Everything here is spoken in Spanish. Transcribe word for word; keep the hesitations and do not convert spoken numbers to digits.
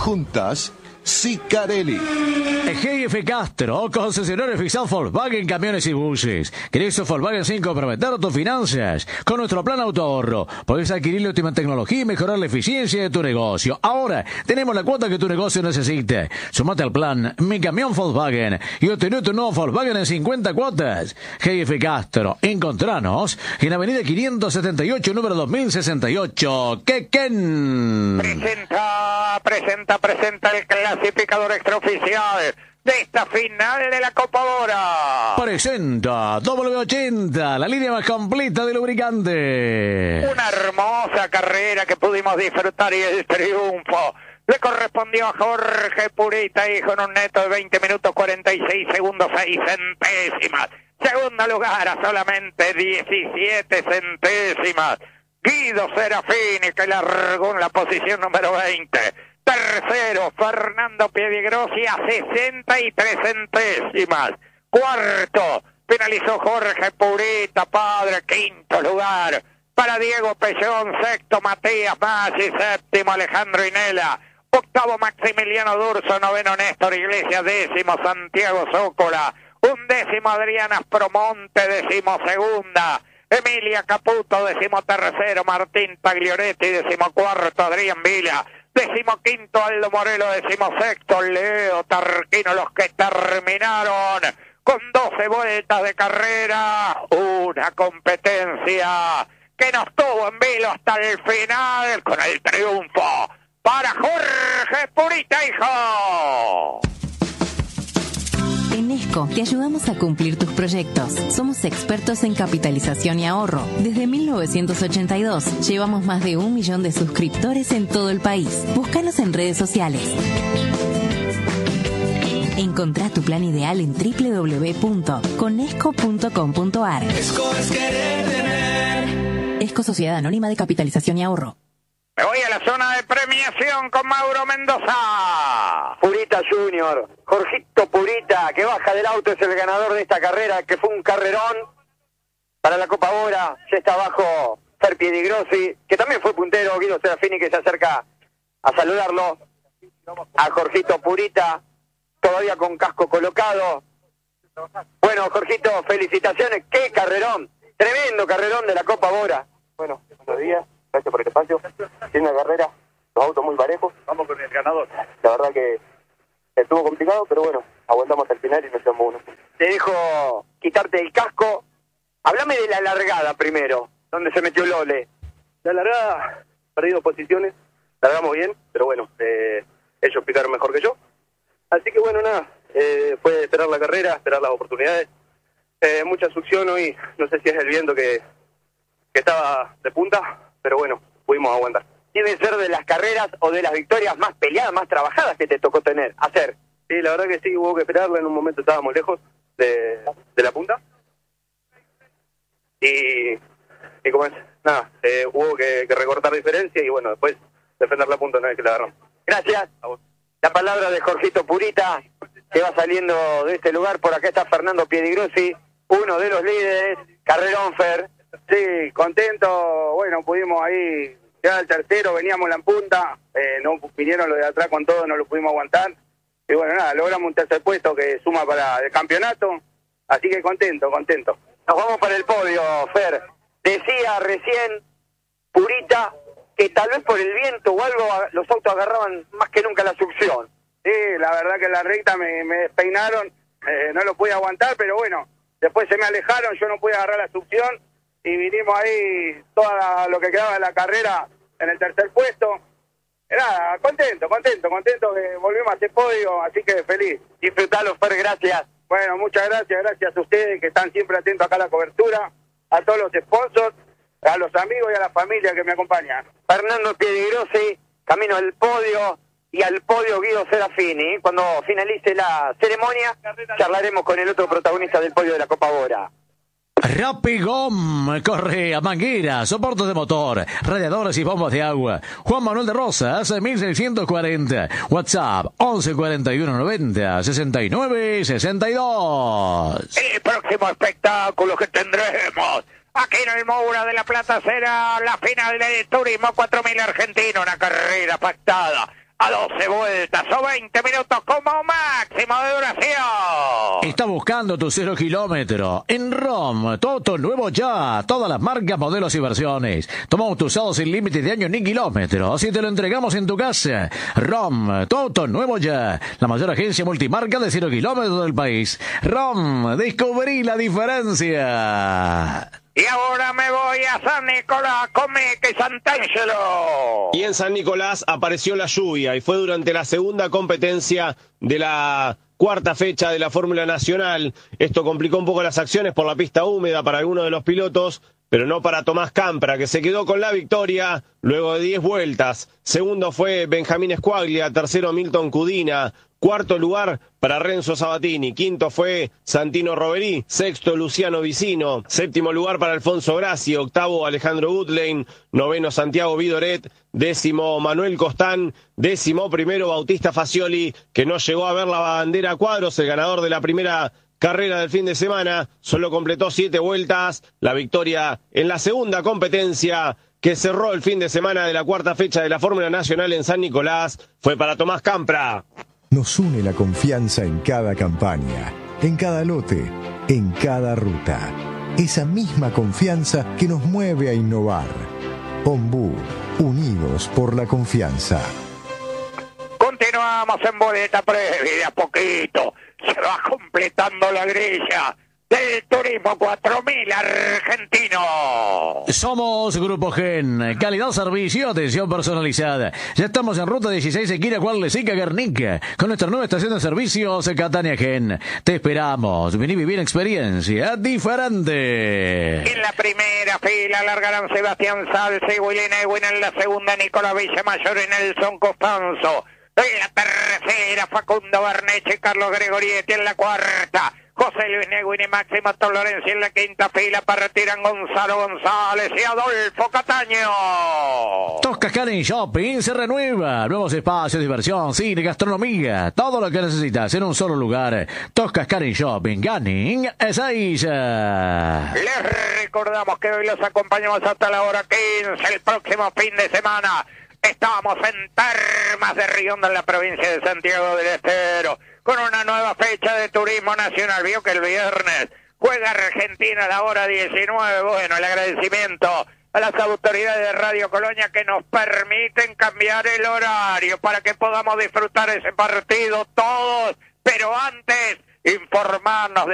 juntas, Sicarelli. G F Castro, concesionario oficial Volkswagen Camiones y Buses. ¿Querés Volkswagen sin comprometer tus finanzas? Con nuestro plan autoahorro podés adquirir la última tecnología y mejorar la eficiencia de tu negocio. Ahora tenemos la cuota que tu negocio necesite. Sumate al plan Mi Camión Volkswagen y obtené tu nuevo Volkswagen en cincuenta cuotas. G F Castro, encontranos en Avenida quinientos setenta y ocho, número dos mil sesenta y ocho. Quequén. Presenta, presenta, presenta el clasificador extraoficial de esta final de la Copa Bora. Presenta W ochenta, la línea más completa de lubricante. Una hermosa carrera que pudimos disfrutar y el triunfo le correspondió a Jorge Purita, hijo, en un neto de veinte minutos cuarenta y seis segundos seis centésimas. Segundo lugar a solamente diecisiete centésimas, Guido Serafini, que largó en la posición número veinte. Tercero, Fernando Piedigrosi a sesenta y tres centésimas. Cuarto, finalizó Jorge Purita, padre. Quinto lugar para Diego Pellón. Sexto, Matías Maggi. Séptimo, Alejandro Inela. Octavo, Maximiliano Durso. Noveno, Néstor Iglesias. Décimo, Santiago Zócola. Undécimo, Adriana Promonte. Décimo segunda, Emilia Caputo. Décimo tercero, Martín Taglioretti. Décimo cuarto, Adrián Vila. Décimo quinto, Aldo Morelo. Décimo sexto, Leo Tarquino. Los que terminaron con doce vueltas de carrera. Una competencia que nos tuvo en vilo hasta el final, con el triunfo para Jorge Purita, hijo. En Esco te ayudamos a cumplir tus proyectos. Somos expertos en capitalización y ahorro. Desde mil novecientos ochenta y dos llevamos más de un millón de suscriptores en todo el país. Búscanos en redes sociales. Encontrá tu plan ideal en doble u doble u doble u punto conesco punto com punto a r. Esco es querer tener. Esco Sociedad Anónima de Capitalización y Ahorro. Me voy a la zona de premiación con Mauro Mendoza. Purita Junior, Jorgito Purita, que baja del auto, es el ganador de esta carrera, que fue un carrerón para la Copa Bora. Ya está abajo Fer Piedigrosi, que también fue puntero. Guido Serafini, que se acerca a saludarlo. A Jorgito Purita, todavía con casco colocado. Bueno, Jorgito, felicitaciones. ¡Qué carrerón! Tremendo carrerón de la Copa Bora. Bueno, buenos días. Gracias por el espacio. Tiene una carrera, los autos muy parejos. Vamos con el ganador. La verdad que estuvo complicado, pero bueno, aguantamos al final y nos llevamos uno. Te dejo quitarte el casco. Háblame de la largada primero, donde se metió Lole. La largada, perdido posiciones, largamos bien, pero bueno, eh, ellos picaron mejor que yo. Así que bueno, nada, eh, fue esperar la carrera, esperar las oportunidades. Eh, mucha succión hoy, no sé si es el viento que, que estaba de punta, pero bueno, pudimos aguantar. Debe ser de las carreras o de las victorias más peleadas, más trabajadas que te tocó tener, hacer. Sí, la verdad que sí, hubo que esperarla. En un momento estábamos lejos de, de la punta. Y, y como es, nada, eh, hubo que, que recortar diferencia y bueno, después defender la punta una vez que la agarramos. Gracias. A vos. La palabra de Jorgito Purita, que va saliendo de este lugar. Por acá está Fernando Piedigrosi, uno de los líderes. Carrerón, Fer. Sí, contento. Bueno, pudimos ahí llegar al tercero, veníamos en la punta, eh, no vinieron los de atrás con todo, no lo pudimos aguantar. Y bueno, nada, logramos un tercer puesto que suma para el campeonato. Así que contento, contento. Nos vamos para el podio, Fer. Decía recién Purita que tal vez por el viento o algo los autos agarraban más que nunca la succión. Sí, la verdad que en la recta me, me despeinaron, eh, no lo pude aguantar, pero bueno, después se me alejaron, yo no pude agarrar la succión y vinimos ahí toda la, lo que quedaba de la carrera en el tercer puesto. Y nada, contento, contento, contento que volvimos a hacer podio, así que feliz. Disfrutalo, Fer, gracias. Bueno, muchas gracias, gracias a ustedes que están siempre atentos acá a la cobertura, a todos los sponsors, a los amigos y a la familia que me acompañan. Fernando Piedigrosi, camino al podio y al podio Guido Serafini. Cuando finalice la ceremonia, charlaremos con el otro protagonista del podio de la Copa Bora. Rapigom, correa, mangueras, soportes de motor, radiadores y bombas de agua. Juan Manuel de Rosas, mil seiscientos cuarenta. WhatsApp, once cuarenta y uno noventa, sesenta y nueve sesenta y dos. El próximo espectáculo que tendremos aquí en el Moura de la Plata será la final del Turismo cuatro mil Argentino, una carrera pactada a doce vueltas o veinte minutos como máximo de duración. Está buscando tu cero kilómetro. En ROM, tu auto nuevo ya. Todas las marcas, modelos y versiones. Toma auto usado sin límites de años ni kilómetros. Y te lo entregamos en tu casa. ROM, tu auto nuevo ya. La mayor agencia multimarca de cero kilómetros del país. ROM, descubrí la diferencia. Y ahora me voy a San Nicolás, Comeca y Sant'Angelo. Y en San Nicolás apareció la lluvia y fue durante la segunda competencia de la cuarta fecha de la Fórmula Nacional. Esto complicó un poco las acciones por la pista húmeda para algunos de los pilotos, pero no para Tomás Campra, que se quedó con la victoria luego de diez vueltas. Segundo fue Benjamín Squaglia, tercero Milton Cudina, cuarto lugar para Renzo Sabatini, quinto fue Santino Roverí, sexto Luciano Vicino, séptimo lugar para Alfonso Grassi, octavo Alejandro Gutlein, noveno Santiago Vidoret, décimo Manuel Costán, décimo primero Bautista Facioli, que no llegó a ver la bandera a cuadros, el ganador de la primera carrera del fin de semana, solo completó siete vueltas. La victoria en la segunda competencia que cerró el fin de semana de la cuarta fecha de la Fórmula Nacional en San Nicolás fue para Tomás Campra. Nos une la confianza en cada campaña, en cada lote, en cada ruta. Esa misma confianza que nos mueve a innovar. Ombú, unidos por la confianza. Continuamos en boleta previa, de a poquito se va completando la grilla del Turismo cuatro mil argentino. Somos Grupo Gen, calidad, servicio, atención personalizada. Ya estamos en ruta dieciséis, esquina Juan Lesica, Guernica, con nuestra nueva estación de servicios Catania Gen. Te esperamos, vení a vivir experiencia diferente. En la primera fila largarán Sebastián Salce y William Ewin, en la segunda Nicolás Villamayor y Nelson Costanzo. En la tercera Facundo Barneche y Carlos Gregorietti, en la cuarta José Luis Neguín y Máximo Tolorenzi, en la quinta fila para retiran Gonzalo González y Adolfo Cataño. Tosca Scanning Shopping se renueva. Nuevos espacios, diversión, cine, gastronomía. Todo lo que necesitas en un solo lugar. Tosca Scanning Shopping, Gunning, Ezeiza. Les recordamos que hoy los acompañamos hasta la hora quince. El próximo fin de semana estamos en Termas de Riondo, en la provincia de Santiago del Estero, con una nueva fecha de turismo nacional. Vio que el viernes juega Argentina a la hora diecinueve. Bueno, el agradecimiento a las autoridades de Radio Colonia que nos permiten cambiar el horario para que podamos disfrutar ese partido todos, pero antes informarnos de